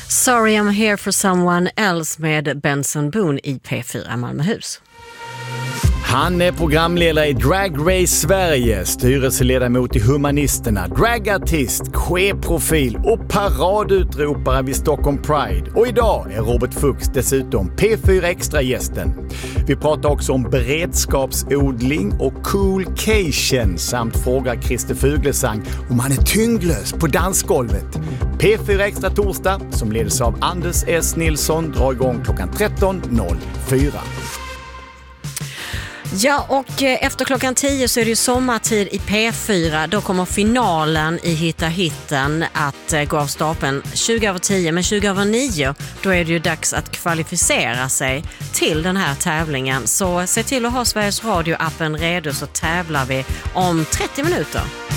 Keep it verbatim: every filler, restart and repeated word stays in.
Sorry I'm here for someone else med Benson Boone i P fyra Malmöhus. Han är programledare i Drag Race Sverige, styrelseledamot i Humanisterna, dragartist, queer-profil och paradutropare vid Stockholm Pride. Och idag är Robert Fuchs dessutom P fyra Extra-gästen. Vi pratar också om beredskapsodling och coolcation samt frågar Christer Fuglesang om han är tyngdlös på dansgolvet. P fyra Extra torsdag, som leds av Anders S. Nilsson, drar igång klockan tretton noll fyra. Ja, och efter klockan tio så är det ju sommartid i P fyra. Då kommer finalen i Hitta hitten att gå av stapeln tjugo över tio. Men tjugo över nio, då är det ju dags att kvalificera sig till den här tävlingen. Så se till att ha Sveriges Radio-appen redo, så tävlar vi om trettio minuter.